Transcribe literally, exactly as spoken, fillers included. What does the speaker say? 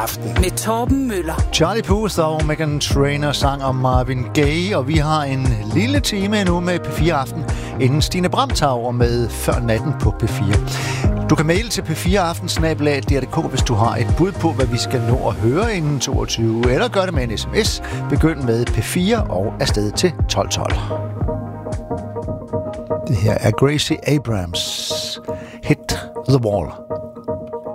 Med Torben Møller. Charlie Puth og Meghan Trainor sang om Marvin Gaye, og vi har en lille time nu med P fire Aften, inden Stine Bramtauer med Før Natten på P fire. Du kan maile til p fire aften snabel-a d r punktum d k, hvis du har et bud på, hvad vi skal nå at høre inden toogtyve, eller gør det med en sms. Begynd med P fire og afsted til tolv tolv. Det her er Gracie Abrams. Hit the Wall.